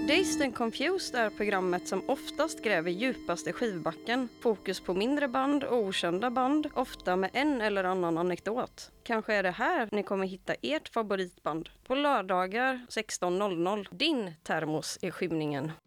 Dazed and Confused är programmet som oftast gräver djupaste skivbacken. Fokus på mindre band och okända band, ofta med en eller annan anekdot. Kanske är det här ni kommer hitta ert favoritband. På lördagar 16.00. Din termos i skymningen.